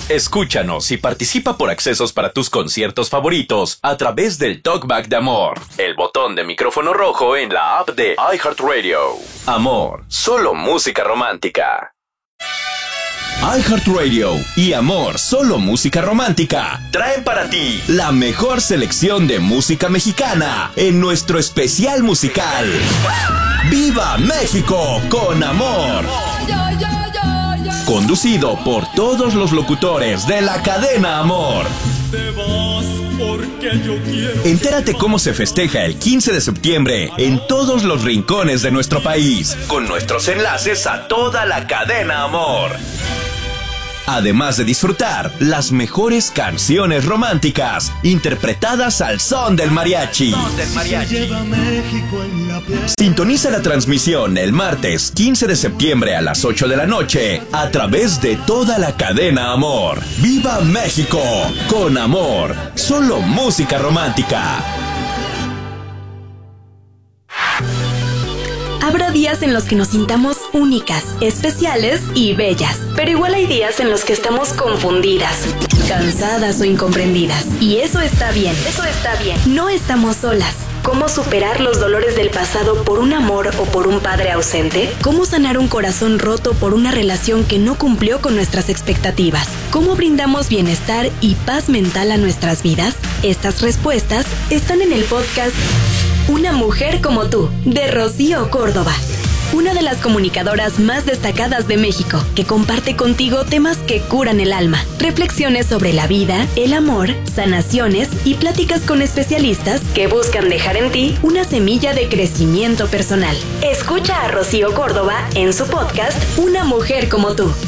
Escúchanos y participa por accesos para tus conciertos favoritos a través del Talkback de Amor, el botón de micrófono rojo en la app de iHeartRadio. Amor, solo música romántica. iHeartRadio y Amor, solo música romántica, traen para ti la mejor selección de música mexicana en nuestro especial musical ¡Viva México con Amor! Conducido por todos los locutores de la cadena Amor. Te vas porque yo quiero. Entérate cómo se festeja el 15 de septiembre en todos los rincones de nuestro país, con nuestros enlaces a toda la cadena Amor. Además de disfrutar las mejores canciones románticas interpretadas al son del mariachi. Sintoniza la transmisión el martes 15 de septiembre a las 8 de la noche a través de toda la cadena Amor. ¡Viva México con Amor! Solo música romántica. Habrá días en los que nos sintamos únicas, especiales y bellas. Pero igual hay días en los que estamos confundidas, cansadas o incomprendidas. Y eso está bien. No estamos solas. ¿Cómo superar los dolores del pasado por un amor o por un padre ausente? ¿Cómo sanar un corazón roto por una relación que no cumplió con nuestras expectativas? ¿Cómo brindamos bienestar y paz mental a nuestras vidas? Estas respuestas están en el podcast Una mujer como tú, de Rocío Córdoba. Una de las comunicadoras más destacadas de México, que comparte contigo temas que curan el alma, reflexiones sobre la vida, el amor, sanaciones y pláticas con especialistas que buscan dejar en ti una semilla de crecimiento personal. Escucha a Rocío Córdoba en su podcast Una mujer como tú.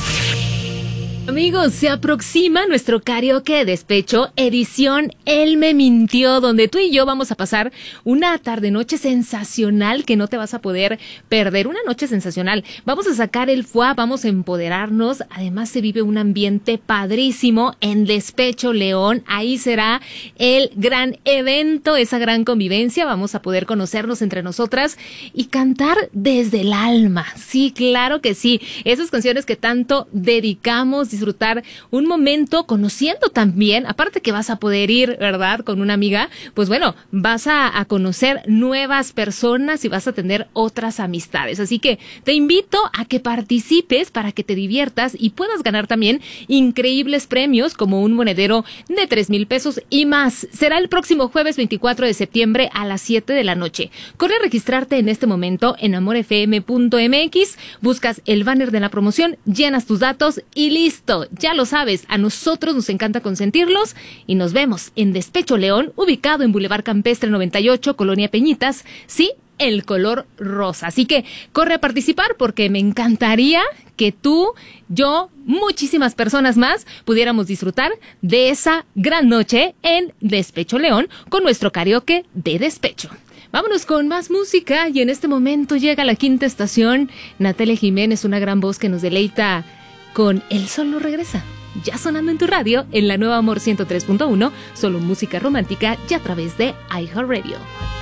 Amigos, se aproxima nuestro karaoke de despecho, edición Él me mintió, donde tú y yo vamos a pasar una tarde-noche sensacional que no te vas a poder perder. Una noche sensacional. Vamos a sacar el fuá, vamos a empoderarnos. Además, se vive un ambiente padrísimo en Despecho León. Ahí será el gran evento, esa gran convivencia. Vamos a poder conocernos entre nosotras y cantar desde el alma. Sí, claro que sí. Esas canciones que tanto dedicamos, disfrutar un momento conociendo también, aparte que vas a poder ir, ¿verdad?, con una amiga, pues bueno, vas a conocer nuevas personas y vas a tener otras amistades. Así que te invito a que participes para que te diviertas y puedas ganar también increíbles premios como un monedero de 3,000 pesos y más. Será el próximo jueves 24 de septiembre a las 7 de la noche. Corre a registrarte en este momento en amorfm.mx, buscas el banner de la promoción, llenas tus datos y listo. Ya lo sabes, a nosotros nos encanta consentirlos y nos vemos en Despecho León, ubicado en Boulevard Campestre 98, Colonia Peñitas. Sí, el color rosa. Así que corre a participar porque me encantaría que tú, yo, muchísimas personas más pudiéramos disfrutar de esa gran noche en Despecho León con nuestro karaoke de despecho. Vámonos con más música y en este momento llega la quinta estación. Natalia Jiménez, una gran voz que nos deleita con El Sol no regresa, ya sonando en tu radio, en la nueva Amor 103.1, solo música romántica y a través de iHeartRadio.